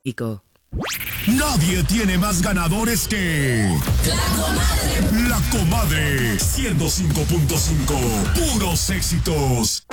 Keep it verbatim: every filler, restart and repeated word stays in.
Nadie tiene más ganadores que... ¡La Comadre! La Comadre, ciento cinco punto cinco, puros éxitos.